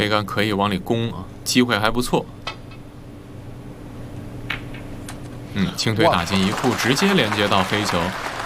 这杆可以往里攻啊，机会还不错。轻腿打进一库，直接连接到飞球。